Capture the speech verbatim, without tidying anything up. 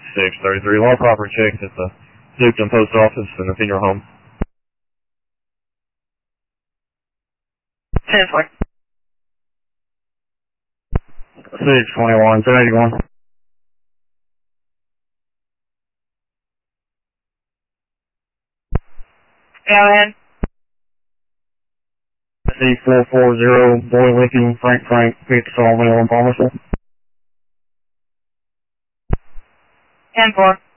six thirty-three. Law property checks at the Duketon Post Office and the funeral home. ten four. six twenty-one, ten eighty-one. Go ahead. C four forty, Boy Lincoln, Frank Frank, fifty Sawmill in Palmerston. ten four.